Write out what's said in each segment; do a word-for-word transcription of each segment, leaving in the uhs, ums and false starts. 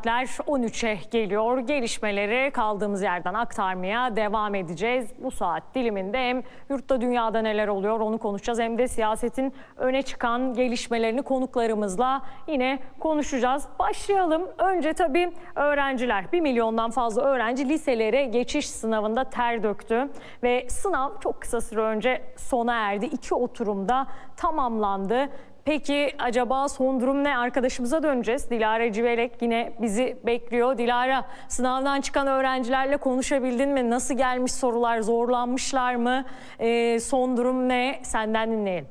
Saatler on üçe geliyor. Gelişmeleri kaldığımız yerden aktarmaya devam edeceğiz. Bu saat diliminde hem yurtta dünyada neler oluyor onu konuşacağız, hem de siyasetin öne çıkan gelişmelerini konuklarımızla yine konuşacağız. Başlayalım. Önce tabii öğrenciler. Bir milyondan fazla öğrenci liselere geçiş sınavında ter döktü ve sınav çok kısa süre önce sona erdi. İki oturumda tamamlandı. Peki acaba son durum ne? Arkadaşımıza döneceğiz. Dilara Civelek yine bizi bekliyor. Dilara, sınavdan çıkan öğrencilerle konuşabildin mi? Nasıl gelmiş sorular? Zorlanmışlar mı? Ee, son durum ne? Senden dinleyelim.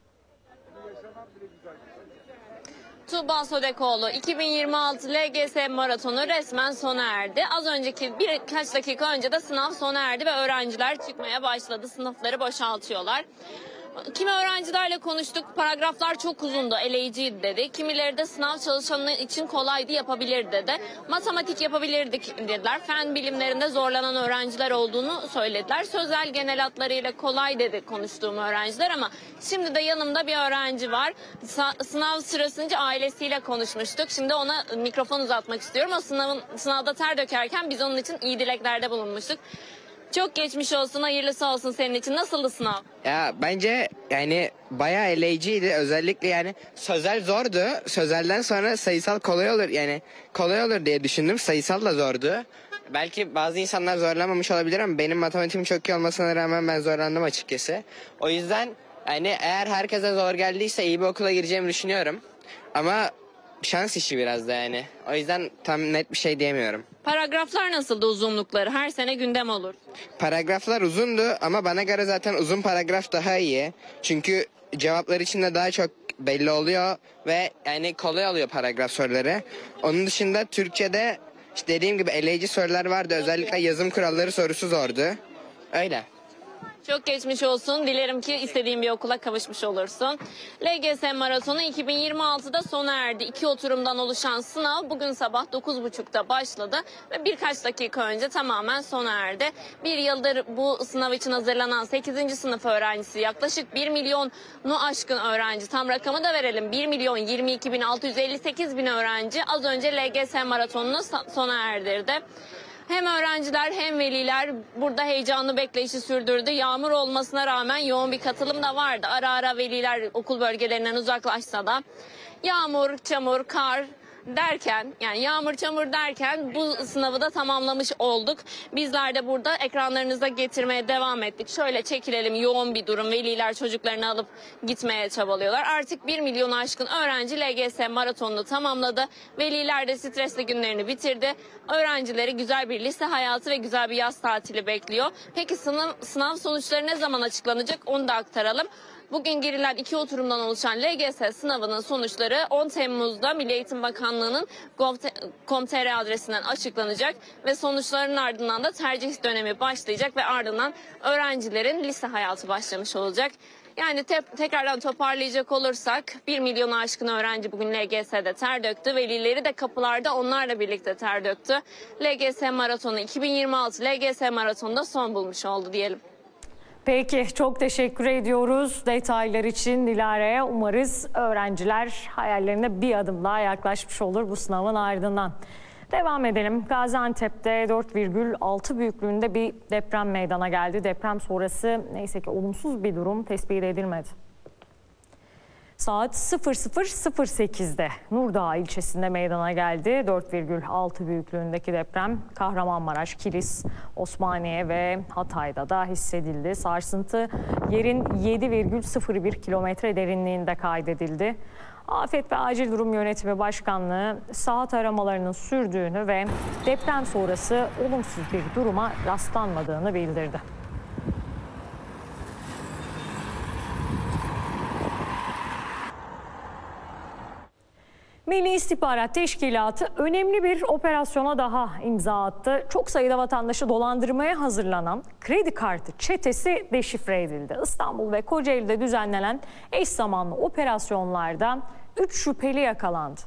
Tuğba Sodekoğlu, iki bin yirmi altı L G S maratonu resmen sona erdi. Az önceki birkaç dakika önce de sınav sona erdi ve öğrenciler çıkmaya başladı. Sınıfları boşaltıyorlar. Kimi öğrencilerle konuştuk, paragraflar çok uzundu, eleyiciydi dedi. Kimileri de sınav çalışanı için kolaydı, yapabilir dedi. Matematik yapabilirdik dediler. Fen bilimlerinde zorlanan öğrenciler olduğunu söylediler. Sözel genel hatlarıyla kolay dedi konuştuğum öğrenciler, ama şimdi de yanımda bir öğrenci var. Sa- sınav sırasında ailesiyle konuşmuştuk. Şimdi ona mikrofon uzatmak istiyorum. O sınavın, sınavda ter dökerken biz onun için iyi dileklerde bulunmuştuk. Çok geçmiş olsun, hayırlısı olsun senin için. Nasıldı sınav? Ya bence yani bayağı eleyiciydi. Özellikle yani sözel zordu. Sözelden sonra sayısal kolay olur. Yani kolay olur diye düşündüm. Sayısal da zordu. Belki bazı insanlar zorlamamış olabilir ama benim matematiğim çok iyi olmasına rağmen ben zorlandım açıkçası. O yüzden yani eğer herkese zor geldiyse iyi bir okula gireceğimi düşünüyorum. Ama şans işi biraz da yani. O yüzden tam net bir şey diyemiyorum. Paragraflar nasıldı uzunlukları? Her sene gündem olur. Paragraflar uzundu ama bana göre zaten uzun paragraf daha iyi. Çünkü cevaplar içinde daha çok belli oluyor ve yani kolay oluyor paragraf soruları. Onun dışında Türkçe'de işte dediğim gibi eleyici sorular vardı. Özellikle yazım kuralları sorusu zordu. Öyle. Çok geçmiş olsun. Dilerim ki istediğin bir okula kavuşmuş olursun. L G S maratonu iki bin yirmi altıda sona erdi. İki oturumdan oluşan sınav bugün sabah dokuz buçukta başladı ve birkaç dakika önce tamamen sona erdi. Bir yıldır bu sınav için hazırlanan sekizinci sınıf öğrencisi, yaklaşık bir milyonu aşkın öğrenci, tam rakamı da verelim, bir milyon yirmi iki bin altı yüz elli sekiz bin öğrenci az önce L G S maratonunu sona erdirdi. Hem öğrenciler hem veliler burada heyecanlı bekleyişi sürdürdü. Yağmur olmasına rağmen yoğun bir katılım da vardı. Ara ara veliler okul bölgelerinden uzaklaşsa da yağmur, çamur, kar derken, yani yağmur çamur derken bu sınavı da tamamlamış olduk. Bizler de burada ekranlarınıza getirmeye devam ettik. Şöyle çekilelim, yoğun bir durum. Veliler çocuklarını alıp gitmeye çabalıyorlar. Artık bir milyonu aşkın öğrenci L G S maratonunu tamamladı. Veliler de stresli günlerini bitirdi. Öğrencileri güzel bir lise hayatı ve güzel bir yaz tatili bekliyor. Peki sınav, sınav sonuçları ne zaman açıklanacak, onu da aktaralım. Bugün girilen iki oturumdan oluşan L G S sınavının sonuçları on Temmuz'da Milli Eğitim Bakanlığı'nın gov nokta com nokta tr adresinden açıklanacak ve sonuçların ardından da tercih dönemi başlayacak ve ardından öğrencilerin lise hayatı başlamış olacak. Yani te tekrardan toparlayacak olursak bir milyonu aşkın öğrenci bugün L G S'de ter döktü. Velileri de kapılarda onlarla birlikte ter döktü. L G S maratonu iki bin yirmi altı L G S maratonunda son bulmuş oldu diyelim. Peki, çok teşekkür ediyoruz detaylar için Dilara'ya. Umarız öğrenciler hayallerine bir adım daha yaklaşmış olur bu sınavın ardından. Devam edelim. Gaziantep'te dört virgül altı büyüklüğünde bir deprem meydana geldi. Deprem sonrası neyse ki olumsuz bir durum tespit edilmedi. Saat sıfır sıfır sıfır sekizde Nurdağ ilçesinde meydana geldi. dört virgül altı büyüklüğündeki deprem Kahramanmaraş, Kilis, Osmaniye ve Hatay'da da hissedildi. Sarsıntı yerin yedi virgül sıfır bir kilometre derinliğinde kaydedildi. Afet ve Acil Durum Yönetimi Başkanlığı saha aramalarının sürdüğünü ve deprem sonrası olumsuz bir duruma rastlanmadığını bildirdi. Milli İstihbarat Teşkilatı önemli bir operasyona daha imza attı. Çok sayıda vatandaşı dolandırmaya hazırlanan kredi kartı çetesi deşifre edildi. İstanbul ve Kocaeli'de düzenlenen eş zamanlı operasyonlarda üç şüpheli yakalandı.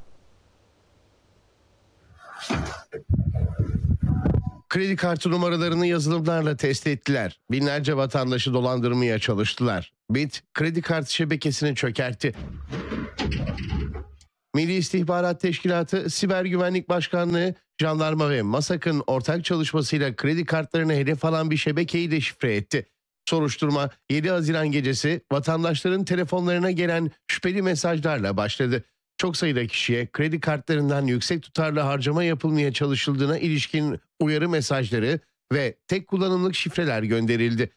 Kredi kartı numaralarını yazılımlarla test ettiler. Binlerce vatandaşı dolandırmaya çalıştılar. B İ T kredi kartı şebekesini çökertti. Milli İstihbarat Teşkilatı, Siber Güvenlik Başkanlığı, Jandarma ve MASAK'ın ortak çalışmasıyla kredi kartlarını hedef alan bir şebekeyi deşifre etti. Soruşturma yedi Haziran gecesi vatandaşların telefonlarına gelen şüpheli mesajlarla başladı. Çok sayıda kişiye kredi kartlarından yüksek tutarlı harcama yapılmaya çalışıldığına ilişkin uyarı mesajları ve tek kullanımlık şifreler gönderildi.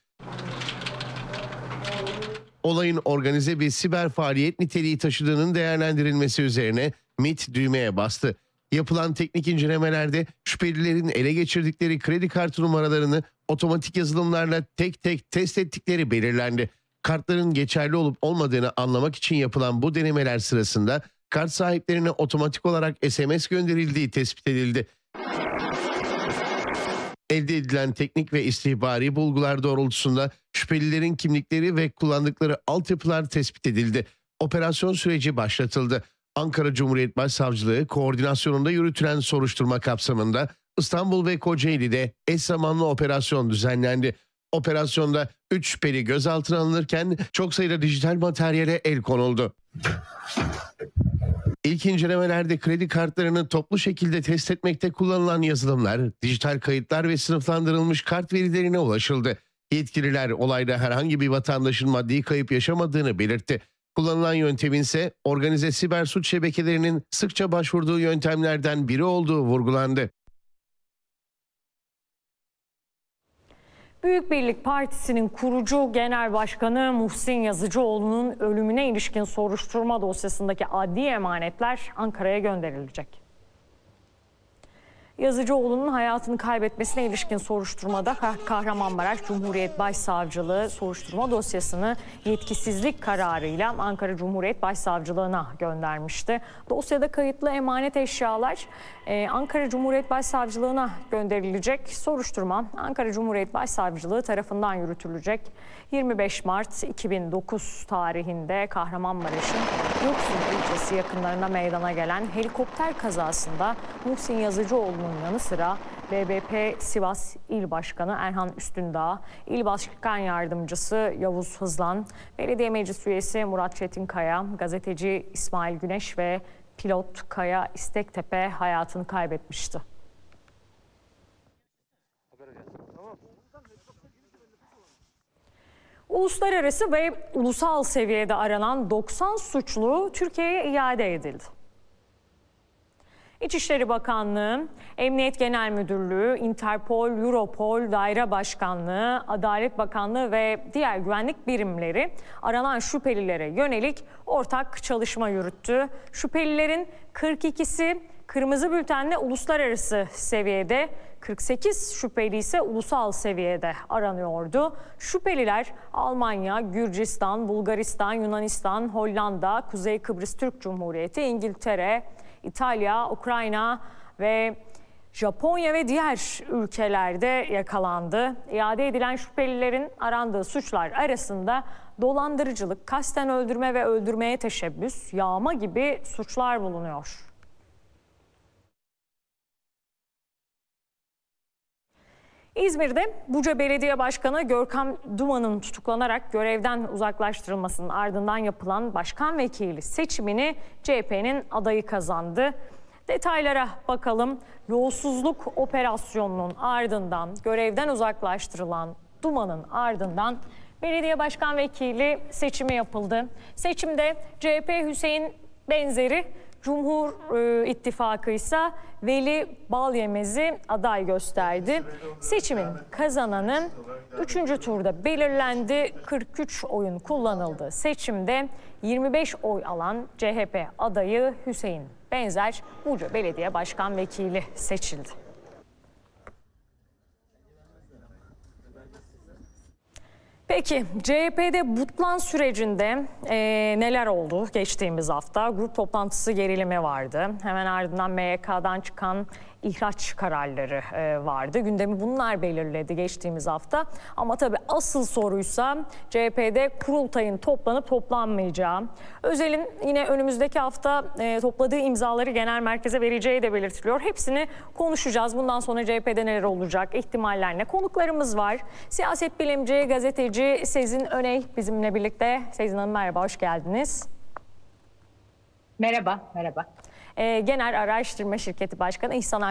Olayın organize bir siber faaliyet niteliği taşıdığının değerlendirilmesi üzerine MİT düğmeye bastı. Yapılan teknik incelemelerde şüphelilerin ele geçirdikleri kredi kartı numaralarını otomatik yazılımlarla tek tek test ettikleri belirlendi. Kartların geçerli olup olmadığını anlamak için yapılan bu denemeler sırasında kart sahiplerine otomatik olarak S M S gönderildiği tespit edildi. Elde edilen teknik ve istihbari bulgular doğrultusunda şüphelilerin kimlikleri ve kullandıkları altyapılar tespit edildi. Operasyon süreci başlatıldı. Ankara Cumhuriyet Başsavcılığı koordinasyonunda yürütülen soruşturma kapsamında İstanbul ve Kocaeli'de eş zamanlı operasyon düzenlendi. Operasyonda üç şüpheli gözaltına alınırken çok sayıda dijital materyale el konuldu. İlk incelemelerde kredi kartlarını toplu şekilde test etmekte kullanılan yazılımlar, dijital kayıtlar ve sınıflandırılmış kart verilerine ulaşıldı. Yetkililer olayda herhangi bir vatandaşın maddi kayıp yaşamadığını belirtti. Kullanılan yöntemin ise organize siber suç şebekelerinin sıkça başvurduğu yöntemlerden biri olduğu vurgulandı. Büyük Birlik Partisi'nin kurucu genel başkanı Muhsin Yazıcıoğlu'nun ölümüne ilişkin soruşturma dosyasındaki adli emanetler Ankara'ya gönderilecek. Yazıcıoğlu'nun hayatını kaybetmesine ilişkin soruşturmada Kahramanmaraş Cumhuriyet Başsavcılığı soruşturma dosyasını yetkisizlik kararıyla Ankara Cumhuriyet Başsavcılığına göndermişti. Dosyada kayıtlı emanet eşyalar e, Ankara Cumhuriyet Başsavcılığına gönderilecek. Soruşturma Ankara Cumhuriyet Başsavcılığı tarafından yürütülecek. yirmi beş Mart iki bin dokuz tarihinde Kahramanmaraş'ın Yoksul ilçesi yakınlarında meydana gelen helikopter kazasında Muhsin Yazıcıoğlu'nun yanı sıra B B P Sivas İl Başkanı Erhan Üstündağ, İl Başkan Yardımcısı Yavuz Hızlan, Belediye Meclis Üyesi Murat Çetinkaya, gazeteci İsmail Güneş ve pilot Kaya İstektepe hayatını kaybetmişti. Uluslararası ve ulusal seviyede aranan doksan suçlu Türkiye'ye iade edildi. İçişleri Bakanlığı, Emniyet Genel Müdürlüğü, Interpol, Europol, Daire Başkanlığı, Adalet Bakanlığı ve diğer güvenlik birimleri aranan şüphelilere yönelik ortak çalışma yürüttü. Şüphelilerin kırk ikisi kırmızı bültenle uluslararası seviyede, kırk sekiz şüpheli ise ulusal seviyede aranıyordu. Şüpheliler Almanya, Gürcistan, Bulgaristan, Yunanistan, Hollanda, Kuzey Kıbrıs Türk Cumhuriyeti, İngiltere, İtalya, Ukrayna ve Japonya ve diğer ülkelerde yakalandı. İade edilen şüphelilerin arandığı suçlar arasında dolandırıcılık, kasten öldürme ve öldürmeye teşebbüs, yağma gibi suçlar bulunuyor. İzmir'de Buca Belediye Başkanı Görkem Duman'ın tutuklanarak görevden uzaklaştırılmasının ardından yapılan başkan vekili seçimini C H P'nin adayı kazandı. Detaylara bakalım. Yolsuzluk operasyonunun ardından görevden uzaklaştırılan Duman'ın ardından belediye başkan vekili seçimi yapıldı. Seçimde C H P Hüseyin Benzeri, Cumhur e, İttifakı ise Veli Balyemez'i aday gösterdi. Seçimin kazananı üçüncü turda belirlendi. kırk üç oyun kullanıldı. Seçimde yirmi beş oy alan C H P adayı Hüseyin Benzer Buca Belediye Başkan Vekili seçildi. Peki C H P'de butlan sürecinde e, neler oldu geçtiğimiz hafta? Grup toplantısı gerilimi vardı. Hemen ardından M Y K'dan çıkan ihraç kararları e, vardı. Gündemi bunlar belirledi geçtiğimiz hafta. Ama tabii asıl soruysa C H P'de kurultayın toplanıp toplanmayacağı. Özel'in yine önümüzdeki hafta e, topladığı imzaları genel merkeze vereceği de belirtiliyor. Hepsini konuşacağız. Bundan sonra C H P'de neler olacak, ihtimaller ne? Konuklarımız var. Siyaset bilimci, gazeteci Sezin Öney bizimle birlikte. Sezin Hanım merhaba, hoş geldiniz. Merhaba, merhaba. Ee, Genel Araştırma Şirketi Başkanı İhsan